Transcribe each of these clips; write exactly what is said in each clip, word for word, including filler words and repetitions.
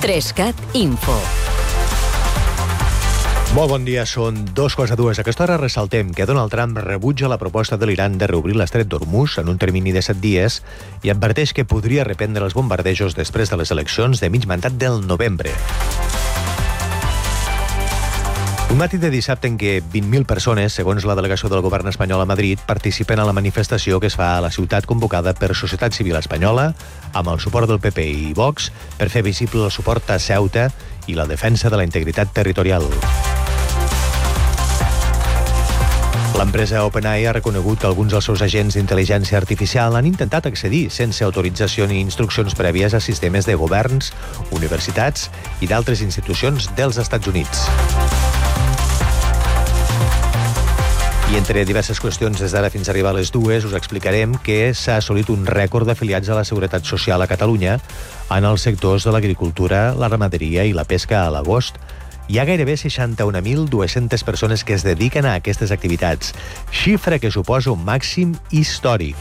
Trescat Info. Molt bon dia, són dos quarts de dues. A aquesta hora ressaltem que Donald Trump rebutja la proposta de l'Iran de reobrir l'estret d'Hormuz en un termini de set dies i adverteix que podria reprendre els bombardejos després de les eleccions de mig mandat del novembre. Un matí de dissabte en què vint mil persones, segons la delegació del govern espanyol a Madrid, participen a la manifestació que es fa a la ciutat convocada per Societat Civil Espanyola, amb el suport del P P i Vox, per fer visible el suport a Ceuta i la defensa de la integritat territorial. L'empresa OpenAI ha reconegut que alguns dels seus agents d'intel·ligència artificial han intentat accedir sense autorització ni instruccions prèvies a sistemes de governs, universitats i d'altres institucions dels Estats Units. I entre diverses qüestions, des d'ara fins a arribar a les dues, us explicarem que s'ha assolit un rècord d'afiliats a la Seguretat Social a Catalunya en els sectors de l'agricultura, la ramaderia i la pesca a l'agost. Hi ha gairebé seixanta-un mil dues-centes persones que es dediquen a aquestes activitats, xifra que suposa un màxim històric.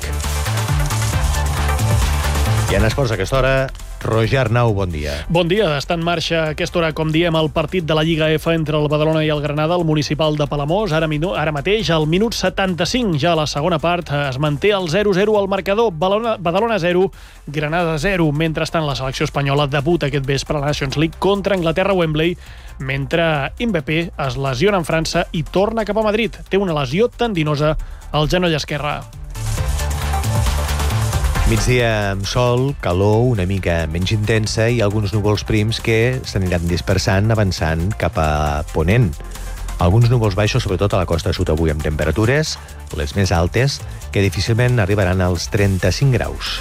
I en esports a aquesta hora, Roger Arnau, bon dia. Bon dia. Està en marxa a aquesta hora, com diem, el partit de la Lliga F entre el Badalona i el Granada, al municipal de Palamós. Ara, ara mateix, al minut setanta-cinc, ja a la segona part, es manté el zero zero al marcador. Badalona, Badalona zero, Granada zero. Mentrestant, la selecció espanyola debuta aquest vespre a la Nations League contra Anglaterra a Wembley, mentre Mbappé es lesiona en França i torna cap a Madrid. Té una lesió tendinosa al genoll esquerre. Migdia amb sol, calor una mica menys intensa i alguns núvols prims que s'aniran dispersant avançant cap a ponent. Alguns núvols baixos, sobretot a la costa sud avui, amb temperatures, les més altes, que difícilment arribaran als trenta-cinc graus.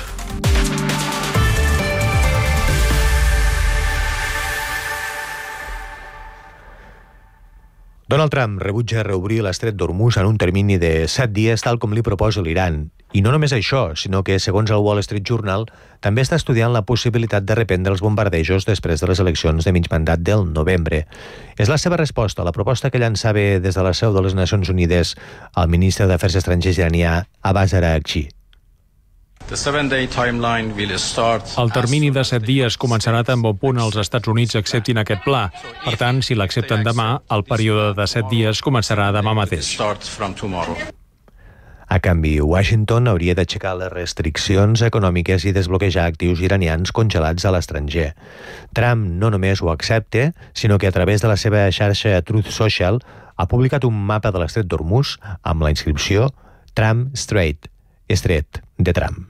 Donald Trump rebutja reobrir l'estret d'Hormuz en un termini de set dies, tal com li proposa l'Iran. I no només això, sinó que, segons el Wall Street Journal, també està estudiant la possibilitat de reprendre els bombardejos després de les eleccions de mig mandat del novembre. És la seva resposta a la proposta que llançava des de la seu de les Nacions Unides el ministre d'Afers Estrangers iranià Abbas Araghchi. El termini de set dies començarà tan bon punt els Estats Units acceptin aquest pla. Per tant, si l'accepten demà, el període de set dies començarà demà mateix. A canvi, Washington hauria d'aixecar les restriccions econòmiques i desbloquejar actius iranians congelats a l'estranger. Trump no només ho accepta, sinó que a través de la seva xarxa Truth Social ha publicat un mapa de l'estret d'Hormuz amb la inscripció Trump Strait, estret de Trump.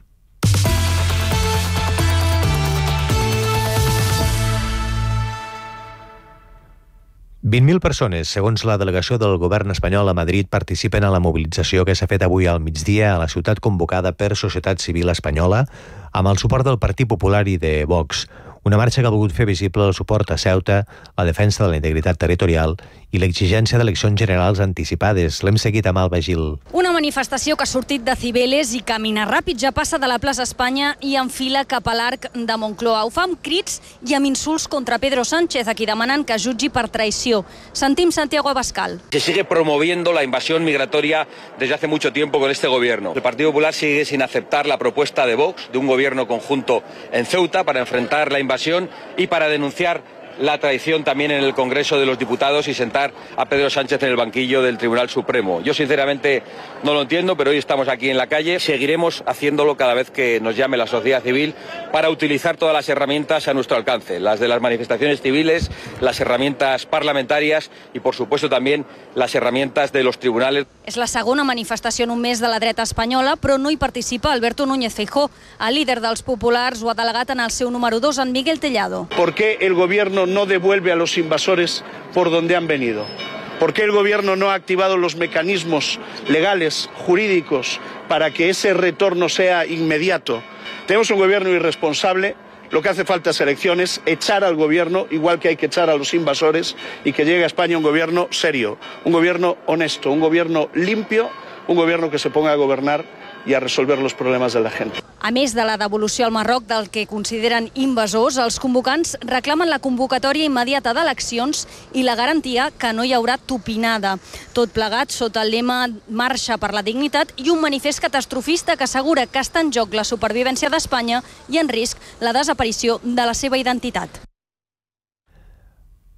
vint mil persones, segons la delegació del govern espanyol a Madrid, participen a la mobilització que s'ha fet avui al migdia a la ciutat convocada per Societat Civil Espanyola amb el suport del Partit Popular i de Vox. Una marxa que ha volgut fer visible el suport a Ceuta, la defensa de la integritat territorial i l'exigència d'eleccions generals anticipades. L'hem seguit amb Alba Gil. Una manifestació que ha sortit de Cibeles i camina ràpid, ja passa de la plaça Espanya i enfila cap a l'arc de Moncloa. Ho fa amb crits i amb insults contra Pedro Sánchez, a qui demanen que jutgi per traïció. Sentim Santiago Abascal. Se sigue promoviendo la invasión migratoria desde hace mucho tiempo con este gobierno. El Partido Popular sigue sin aceptar la propuesta de Vox de un gobierno conjunto en Ceuta para enfrentar la invasión y para denunciar la traición también en el Congreso de los Diputados y sentar a Pedro Sánchez en el banquillo del Tribunal Supremo. Yo sinceramente no lo entiendo, pero hoy estamos aquí en la calle. Seguiremos haciéndolo cada vez que nos llame la sociedad civil para utilizar todas las herramientas a nuestro alcance, las de las manifestaciones civiles, las herramientas parlamentarias y, por supuesto, también las herramientas de los tribunales. És la segona manifestació en un mes de la dreta espanyola, però no hi participa Alberto Núñez Feijóo. El líder dels populars ho ha delegat en el seu número dos, en Miguel Tellado. ¿Por qué el gobierno no devuelve a los invasores por donde han venido? ¿Por qué el gobierno no ha activado los mecanismos legales, jurídicos, para que ese retorno sea inmediato? Tenemos un gobierno irresponsable. Lo que hace falta es elecciones, echar al gobierno, igual que hay que echar a los invasores, y que llegue a España un gobierno serio, un gobierno honesto, un gobierno limpio, un gobierno que se ponga a gobernar i a resolver els problemes de la gent. A més de la devolució al Marroc del que consideren invasors, els convocants reclamen la convocatòria immediata d'eleccions i la garantia que no hi haurà tupinada. Tot plegat sota el lema Marxa per la dignitat i un manifest catastrofista que assegura que està en joc la supervivència d'Espanya i en risc la desaparició de la seva identitat.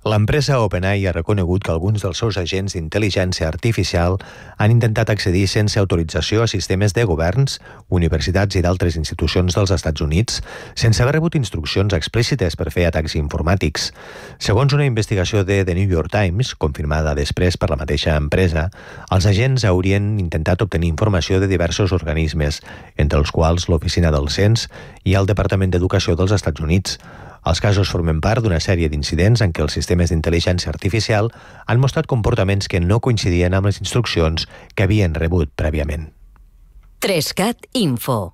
L'empresa OpenAI ha reconegut que alguns dels seus agents d'intel·ligència artificial han intentat accedir sense autorització a sistemes de governs, universitats i d'altres institucions dels Estats Units sense haver rebut instruccions explícites per fer atacs informàtics. Segons una investigació de The New York Times, confirmada després per la mateixa empresa, els agents haurien intentat obtenir informació de diversos organismes, entre els quals l'Oficina del Cens i el Departament d'Educació dels Estats Units. Els casos formen part d'una sèrie d'incidents en què els sistemes d'intel·ligència artificial han mostrat comportaments que no coincidien amb les instruccions que havien rebut prèviament. Trescat Info.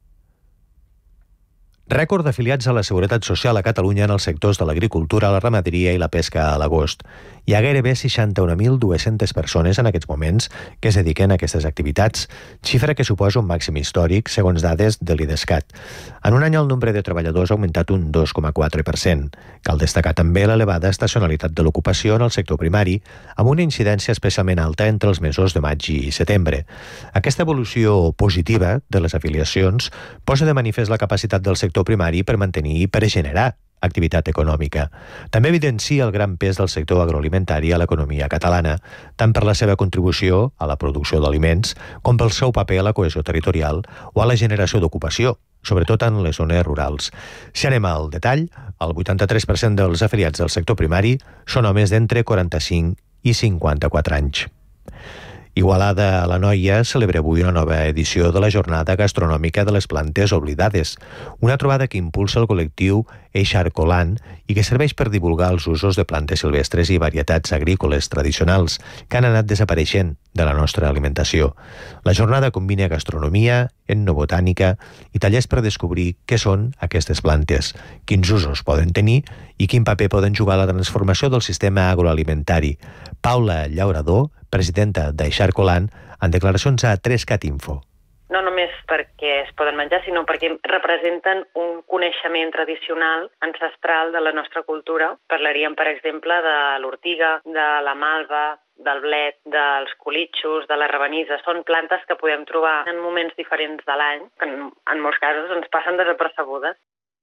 Rècord d'afiliats a la Seguretat Social a Catalunya en els sectors de l'agricultura, la ramaderia i la pesca a l'agost. Hi ha gairebé seixanta-un mil dues-centes persones en aquests moments que es dediquen a aquestes activitats, xifra que suposa un màxim històric, segons dades de l'IDESCAT. En un any el nombre de treballadors ha augmentat un dos coma quatre per cent. Cal destacar també l'elevada estacionalitat de l'ocupació en el sector primari, amb una incidència especialment alta entre els mesos de maig i setembre. Aquesta evolució positiva de les afiliacions posa de manifest la capacitat del sector primari per mantenir i per generar activitat econòmica. També evidencia el gran pes del sector agroalimentari a l'economia catalana, tant per la seva contribució a la producció d'aliments com pel seu paper a la cohesió territorial o a la generació d'ocupació, sobretot en les zones rurals. Si anem al detall, el vuitanta-tres per cent dels afiliats del sector primari són homes d'entre quaranta-cinc i cinquanta-quatre anys. Igualada a l'Anoia celebra avui una nova edició de la Jornada Gastronòmica de les Plantes Oblidades, una trobada que impulsa el col·lectiu Eixarcolant i que serveix per divulgar els usos de plantes silvestres i varietats agrícoles tradicionals que han anat desapareixent de la nostra alimentació. La jornada combina gastronomia, etnobotànica i tallers per descobrir què són aquestes plantes, quins usos poden tenir i quin paper poden jugar a la transformació del sistema agroalimentari. Paula Llaurador, presidenta d'Eixarcolant, en declaracions a Trescat Info. No només perquè es poden menjar, sinó perquè representen un coneixement tradicional, ancestral de la nostra cultura. Parlaríem, per exemple, de l'ortiga, de la malva, del blet, dels colitxos, de la rabanissa. Són plantes que podem trobar en moments diferents de l'any, que en, en molts casos ens passen desapercebudes.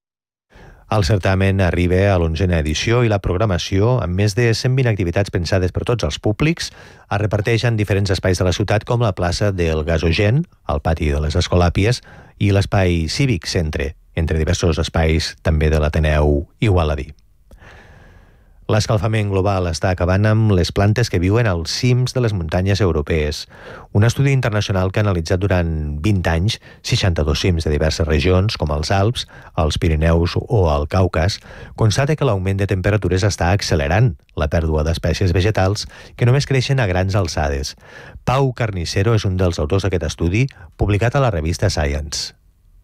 El certamen arriba a l'onzena edició i la programació, amb més de cent vint activitats pensades per tots els públics, es reparteix en diferents espais de la ciutat com la plaça del Gasogen, el pati de les Escolàpies i l'espai Cívic Centre, entre diversos espais també de l'Ateneu Igualadí. L'escalfament global està acabant amb les plantes que viuen als cims de les muntanyes europees. Un estudi internacional que ha analitzat durant vint anys seixanta-dos cims de diverses regions, com els Alps, els Pirineus o el Caucas, constata que l'augment de temperatures està accelerant la pèrdua d'espècies vegetals que només creixen a grans alçades. Pau Carnicero és un dels autors d'aquest estudi, publicat a la revista Science.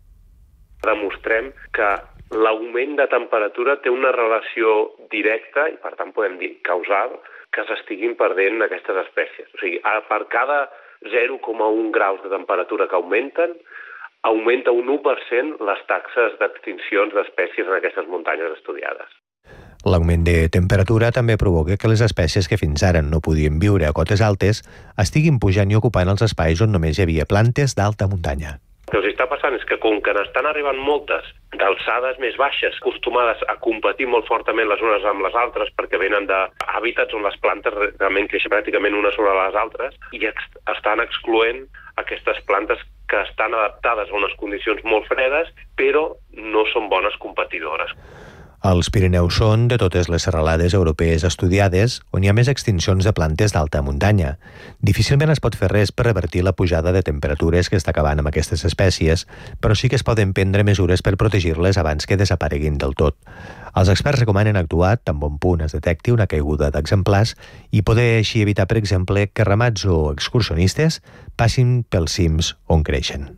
Demostrem que l'augment de temperatura té una relació directa, i per tant podem dir causal, que s'estiguin perdent aquestes espècies. O sigui, per cada zero coma un graus de temperatura que augmenten, augmenta un u per cent les taxes d'extincions d'espècies en aquestes muntanyes estudiades. L'augment de temperatura també provoca que les espècies que fins ara no podien viure a cotes altes estiguin pujant i ocupant els espais on només hi havia plantes d'alta muntanya. El que els està passant és que com que n'estan arribant moltes d'alçades més baixes, acostumades a competir molt fortament les unes amb les altres perquè venen d'hàbitats on les plantes realment creixen pràcticament unes sobre les altres i ex- estan excloent aquestes plantes que estan adaptades a unes condicions molt fredes però no són bones competidores. Els Pirineus són de totes les serralades europees estudiades on hi ha més extincions de plantes d'alta muntanya. Difícilment es pot fer res per revertir la pujada de temperatures que està acabant amb aquestes espècies, però sí que es poden prendre mesures per protegir-les abans que desapareguin del tot. Els experts recomanen actuar tan bon punt es detecti una caiguda d'exemplars i poder així evitar, per exemple, que ramats o excursionistes passin pels cims on creixen.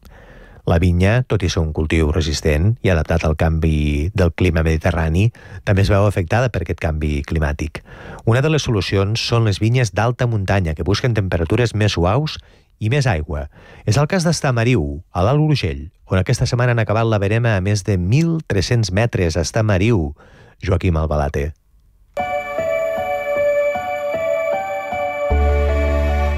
La vinya, tot i ser un cultiu resistent i adaptat al canvi del clima mediterrani, també es veu afectada per aquest canvi climàtic. Una de les solucions són les vinyes d'alta muntanya, que busquen temperatures més suaus i més aigua. És el cas d'Estamariu, a l'Alt Urgell, on aquesta setmana han acabat la verema a més de mil tres-cents metres a Estamariu. Joaquim Albalate.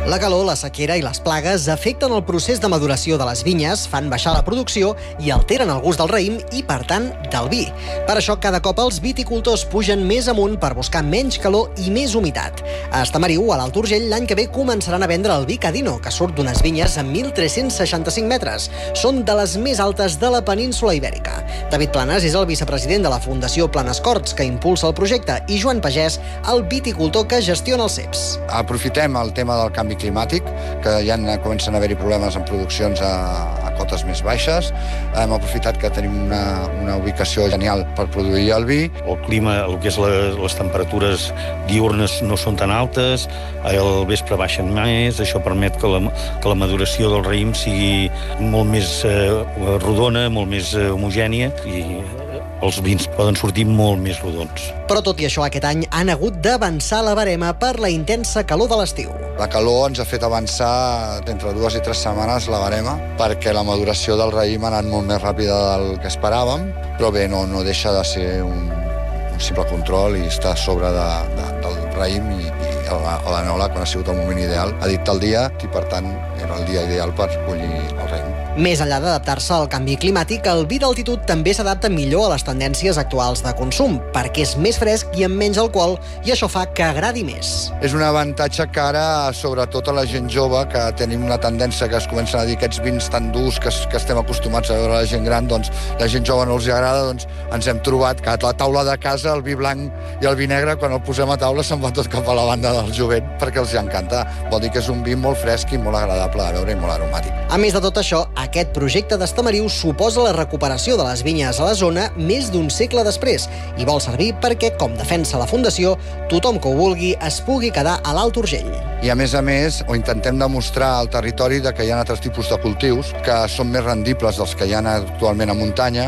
La calor, la sequera i les plagues afecten el procés de maduració de les vinyes, fan baixar la producció i alteren el gust del raïm i, per tant, del vi. Per això, cada cop els viticultors pugen més amunt per buscar menys calor i més humitat. A Estamariu, a l'Alt Urgell, l'any que ve començaran a vendre el vi Cadino, que surt d'unes vinyes amb mil tres-cents seixanta-cinc metres. Són de les més altes de la península Ibèrica. David Planas és el vicepresident de la Fundació Planescorts, que impulsa el projecte, i Joan Pagès, el viticultor que gestiona els ceps. Aprofitem el tema del canvi climàtic, que ja comencen a haver-hi problemes en produccions a, a cotes més baixes. Hem aprofitat que tenim una, una ubicació genial per produir el vi. El clima, el que és la, les temperatures diurnes no són tan altes, al vespre baixen més, això permet que la, que la maduració del raïm sigui molt més eh, rodona, molt més eh, homogènia, i els vins poden sortir molt més rodons. Però tot i això, aquest any han hagut d'avançar la barema per la intensa calor de l'estiu. La calor ens ha fet avançar d'entre dues i tres setmanes la barema, perquè la maduració del raïm ha anat molt més ràpida del que esperàvem, però bé, no, no deixa de ser un, un simple control i està a sobre de, de, del raïm i, i l'Anola, quan ha sigut el moment ideal, ha dit el dia i, per tant, era el dia ideal per collir el raïm. Més enllà d'adaptar-se al canvi climàtic, el vi d'altitud també s'adapta millor a les tendències actuals de consum, perquè és més fresc i amb menys alcohol, i això fa que agradi més. És un avantatge que ara, sobretot a la gent jove, que tenim una tendència que es comencen a dir aquests vins tan durs que, que estem acostumats a veure a la gent gran, doncs la gent jove no els agrada, doncs ens hem trobat que a la taula de casa el vi blanc i el vi negre, quan el posem a taula, se'n va tot cap a la banda del jovent, perquè els encanta. Vol dir que és un vi molt fresc i molt agradable de veure i molt aromàtic. A més de tot això, aquest projecte d'Estamariu suposa la recuperació de les vinyes a la zona més d'un segle després i vol servir perquè, com defensa la Fundació, tothom que ho vulgui es pugui quedar a l'Alt Urgell. I a més a més, ho intentem demostrar al territori de que hi ha altres tipus de cultius que són més rendibles dels que hi ha actualment a muntanya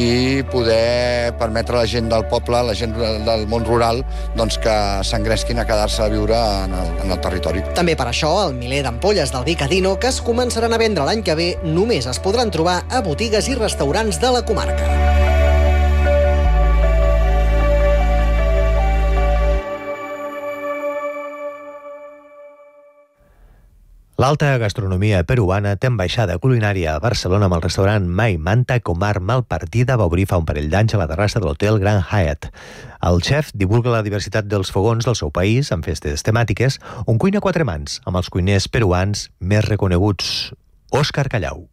i poder permetre a la gent del poble, la gent del món rural, doncs que s'engresquin a quedar-se a viure en el, en el territori. També per això, el miler d'ampolles del vi Cadino que es començaran a vendre l'any que ve només es podran trobar a botigues i restaurants de la comarca. L'alta gastronomia peruana té ambaixada culinària a Barcelona amb el restaurant Mai Manta Comar Malpartida va obrir fa un parell d'anys a la terrassa de l'hotel Grand Hyatt. El xef divulga la diversitat dels fogons del seu país amb festes temàtiques, on cuina quatre mans amb els cuiners peruans més reconeguts. Òscar Callau.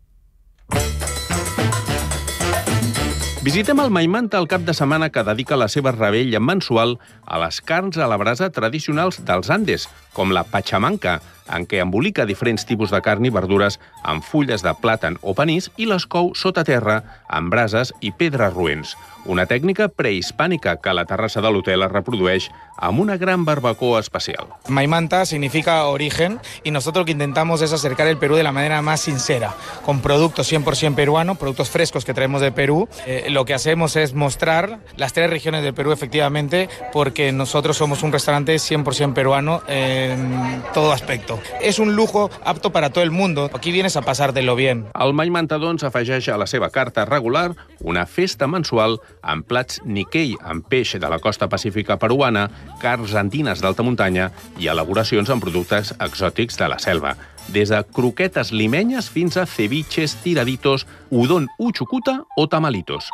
Visitem el Mai Manta el cap de setmana que dedica la seva revetlla mensual a les carns a la brasa tradicionals dels Andes, com la pachamanca, en què embolica diferents tipus de carn i verdures amb fulles de plàtan o panís i les cou sota terra amb brases i pedres roents. Una tècnica prehispànica que a la terrassa de l'hotel es reprodueix amb una gran barbacoa especial. Mai Manta significa origen y nosotros lo que intentamos es acercar el Perú de la manera más sincera, con productos cien por ciento peruanos, productos frescos que traemos de Perú. Eh, lo que hacemos es mostrar las tres regiones del Perú efectivamente, porque nosotros somos un restaurante cien por ciento peruano en todo aspecto. És un lujo apto para todo el mundo. Aquí vienes a pasártelo bien. El Mai Manta, doncs, afegeix a la seva carta regular una festa mensual amb plats Nikkei amb peix de la costa pacífica peruana, carns andines d'alta muntanya i elaboracions amb productes exòtics de la selva. Des de croquetes limenyes fins a ceviches, tiraditos, udon uchucuta o tamalitos.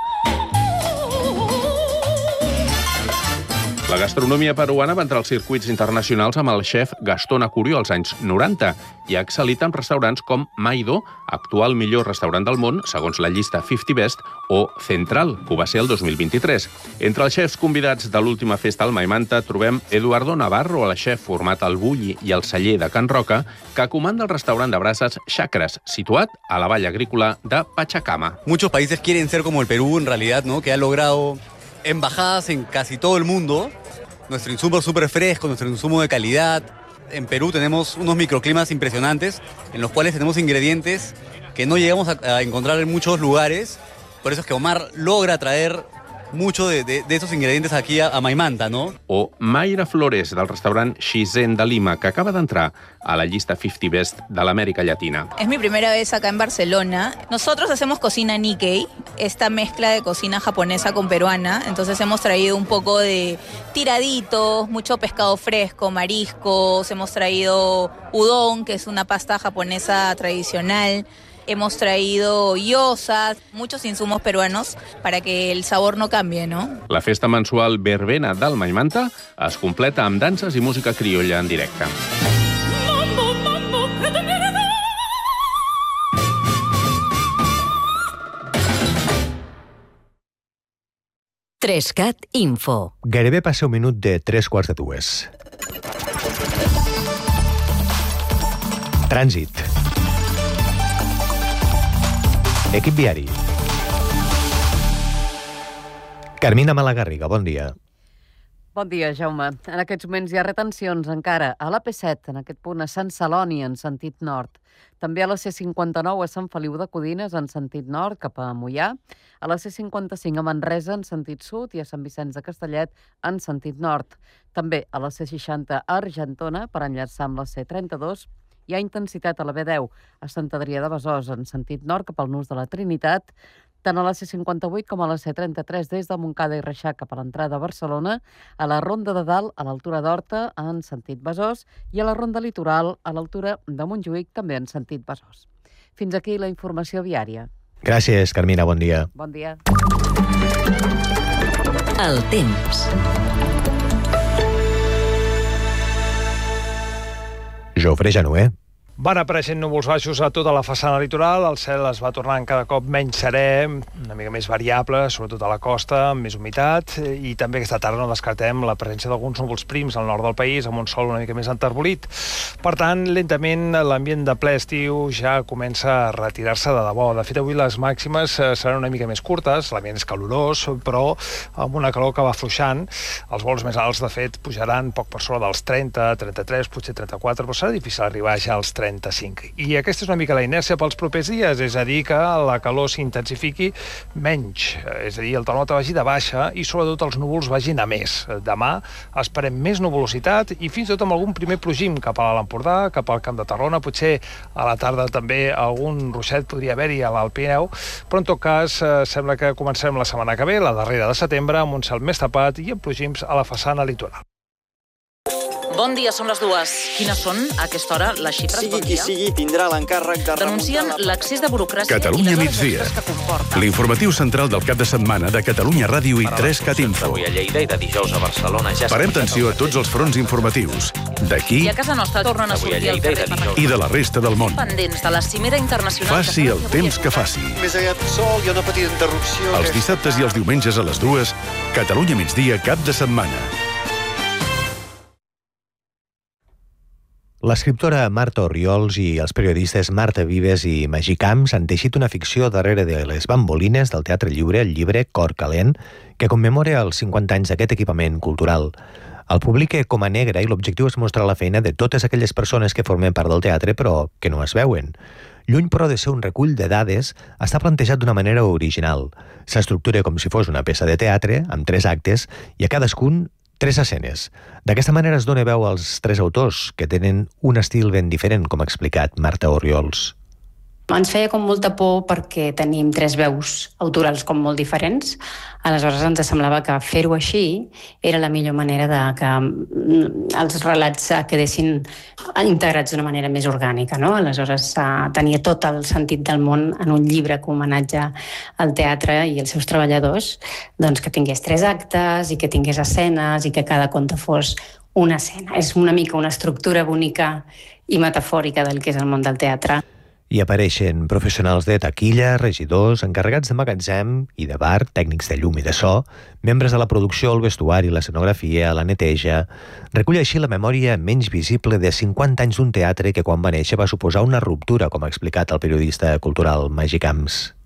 La gastronomia peruana va entrar als circuits internacionals amb el xef Gastón Acurio als anys noranta i ha excel·lit en restaurants com Maido, actual millor restaurant del món, segons la llista cinquanta Best, o Central, que ho va ser el dos mil vint-i-tres. Entre els xefs convidats de l'última festa al Mai Manta trobem Eduardo Navarro, el xef format al Bulli i al celler de Can Roca, que comanda el restaurant de brases Chacras, situat a la vall agrícola de Pachacama. Muchos países quieren ser como el Perú, en realidad, ¿no? Que ha logrado embajadas en casi todo el mundo. Nuestro insumo es súper fresco, nuestro insumo de calidad. En Perú tenemos unos microclimas impresionantes en los cuales tenemos ingredientes que no llegamos a, a encontrar en muchos lugares. Por eso es que Omar logra traer mucho de, de, de esos ingredientes aquí a, a Maimanta, ¿no? O Mayra Flores, del restaurant Xizen de Lima, que acaba d'entrar a la llista cincuenta Best de l'Amèrica Llatina. Es mi primera vez acá en Barcelona. Nosotros hacemos cocina Nikkei, esta mezcla de cocina japonesa con peruana. Entonces hemos traído un poco de tiraditos, mucho pescado fresco, mariscos, hemos traído udon, que es una pasta japonesa tradicional. Hemos traído gyozas, muchos insumos peruanos para que el sabor no cambie, ¿no? La festa mensual Verbena del Maimanta es completa amb danses i música criolla en directe. Trescat Info. Gairebé passa un minut de tres quarts de dues. Trànsit. Equip viari. Carmina Malagarriga, bon dia. Bon dia, Jaume. En aquests moments hi ha retencions encara a l'A P set, en aquest punt a Sant Celoni, en sentit nord. També a la C cinquanta-nou a Sant Feliu de Codines, en sentit nord, cap a Moià. A la C cinquanta-cinc a Manresa, en sentit sud, i a Sant Vicenç de Castellet, en sentit nord. També a la C seixanta a Argentona, per enllaçar amb la C trenta-dos. Hi ha intensitat a la B deu a Sant Adrià de Besòs, en sentit nord, cap al nus de la Trinitat, tant a la C cinquanta-vuit com a la C trenta-tres des de Montcada i Reixac cap a l'entrada a Barcelona, a la Ronda de Dalt, a l'altura d'Horta, en sentit Besòs, i a la Ronda Litoral, a l'altura de Montjuïc, també en sentit Besòs. Fins aquí la informació viària. Gràcies, Carmina, bon dia. Bon dia. El temps. Jofre Januer. Van apareixent núvols baixos a tota la façana litoral, el cel es va tornant cada cop menys serè, una mica més variable, sobretot a la costa, amb més humitat, i també aquesta tarda no descartem la presència d'alguns núvols prims al nord del país, amb un sol una mica més enterbolit. Per tant, lentament, l'ambient de ple estiu ja comença a retirar-se de debò. De fet, avui les màximes seran una mica més curtes, l'ambient és calorós, però amb una calor que va afluixant. Els vols més alts, de fet, pujaran poc per sobre dels trenta, trenta-tres, potser trenta-quatre, però serà difícil arribar ja als trenta-cinc. I aquesta és una mica la inèrcia pels propers dies, és a dir, que la calor s'intensifiqui menys, és a dir, el termòmetre vagi de baixa i sobretot els núvols vagin a més. Demà esperem més nuvolositat i fins i tot amb algun primer plogim cap a l'Empordà, cap al Camp de Tarragona, potser a la tarda també algun ruixet podria haver-hi a l'Alt Pirineu, però en tot cas eh, sembla que comencem la setmana que ve, la darrera de setembre, amb un cel més tapat i amb plogims a la façana litoral. Bon dia, són les dues. Quines són, a aquesta hora, les xifres? Sigui bon qui sigui, tindrà l'encàrrec de Denuncien remuntar... l'accés de burocràcia Catalunya i les hores migdia. extres que comporta. L'informatiu central del cap de setmana de Catalunya Ràdio i trescat Info. Avui a Lleida i de dijous a Barcelona ja... Parem tensió a tots els fronts informatius. D'aquí I a casa nostra tornen a sortir al carrer per i de la resta del món. pendents de la cimera internacional... Faci el temps que faci. Més aviat sol, hi ha una petita interrupció... Els dissabtes i els diumenges a les dues, Catalunya migdia cap de setmana. L'escriptora Marta Orriols i els periodistes Marta Vives i Magí Camps han teixit una ficció darrere de les bambolines del Teatre Lliure, el llibre Cor Calent, que commemora els cinquanta anys d'aquest equipament cultural. El publica com a negre i l'objectiu és mostrar la feina de totes aquelles persones que formen part del teatre però que no es veuen. Lluny, però, de ser un recull de dades, està plantejat d'una manera original. S'estructura com si fos una peça de teatre, amb tres actes, i a cadascun tres escenes. D'aquesta manera es dona veu als tres autors, que tenen un estil ben diferent, com ha explicat Marta Orriols. Ens feia com molta por perquè tenim tres veus autorals com molt diferents. Aleshores ens semblava que fer-ho així era la millor manera de que els relats quedessin integrats d'una manera més orgànica, no? Aleshores tenia tot el sentit del món en un llibre que homenatge al teatre i els seus treballadors, doncs que tingués tres actes i que tingués escenes i que cada conte fos una escena. És una mica una estructura bonica i metafòrica del que és el món del teatre. Hi apareixen professionals de taquilla, regidors, encarregats de magatzem i de bar, tècnics de llum i de so, membres de la producció, el vestuari, l'escenografia, la neteja... Recull així la memòria menys visible de cinquanta anys d'un teatre que quan va néixer va suposar una ruptura, com ha explicat el periodista cultural Magí Camps.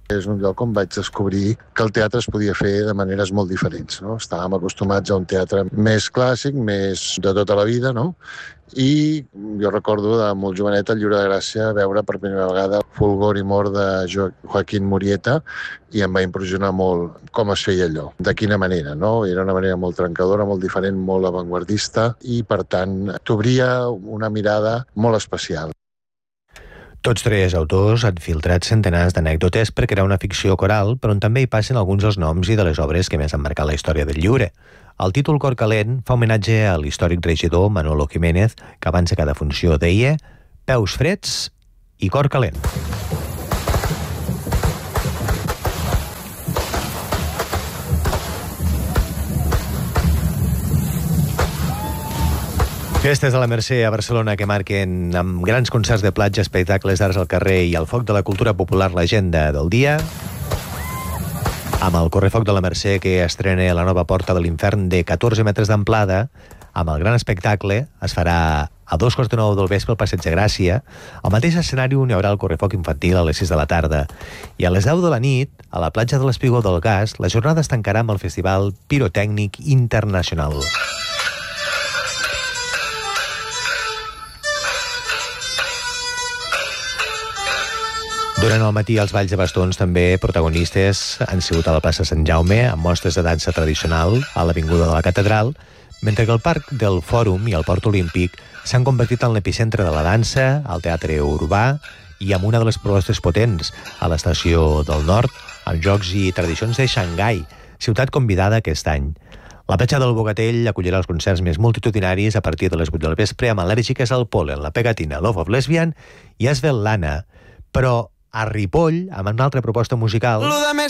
És un lloc on vaig descobrir que el teatre es podia fer de maneres molt diferents, no? Estàvem acostumats a un teatre més clàssic, més de tota la vida, no? I jo recordo de molt jovenet al Lliure de Gràcia veure per primera vegada Fulgor i mort de Joaquín Murieta i em va impressionar molt com es feia allò, de quina manera, no? Era una manera molt trencadora, molt diferent, molt avantguardista i, per tant, t'obria una mirada molt especial. Tots tres autors han filtrat centenars d'anècdotes per crear una ficció coral, però on també hi passen alguns dels noms i de les obres que més han marcat la història del lliure. El títol Cor calent fa homenatge a l'històric regidor Manolo Jiménez, que abans de cada funció deia peus freds i cor calent. Festes de la Mercè a Barcelona que marquen amb grans concerts de platja, espectacles d'arts al carrer i al foc de la cultura popular l'agenda del dia. Amb el Correfoc de la Mercè, que estrena la nova Porta de l'Infern de catorze metres d'amplada, amb el gran espectacle, es farà a dos quarts de nou del vespre al Passeig de Gràcia. Al mateix escenari on hi haurà el Correfoc infantil a les sis de la tarda. I a les deu de la nit, a la platja de l'Espigó del Gas, la jornada es tancarà amb el Festival Pirotècnic Internacional. Durant el matí, els balls de bastons també protagonistes han sigut a la plaça Sant Jaume, amb mostres de dansa tradicional a l'Avinguda de la Catedral, mentre que el Parc del Fòrum i el Port Olímpic s'han convertit en l'epicentre de la dansa, al teatre urbà i amb una de les propostes potents a l'Estació del Nord, amb jocs i tradicions de Xangai, ciutat convidada aquest any. La platja del Bogatell acollirà els concerts més multitudinaris a partir de les vuit del vespre amb Al·lèrgiques al Pol·len, La Pegatina, Love of Lesbian i Svetlana. Però a Ripoll, amb una altra proposta musical,